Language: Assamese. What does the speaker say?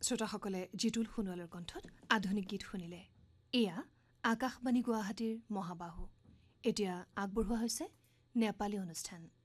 শ্ৰোতাসকলে জিতুল সোণোৱালৰ কণ্ঠত আধুনিক গীত শুনিলে এয়া আকাশবাণী গুৱাহাটীৰ মহাবাহু এতিয়া আগবঢ়োৱা হৈছে নেপালী অনুষ্ঠান